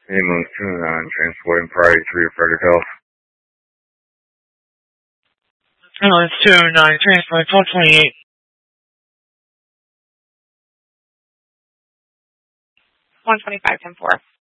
Ambulance 209, transporting priority 3 to Frederick Health. Ambulance 209, transporting 1228. 125, 10-4.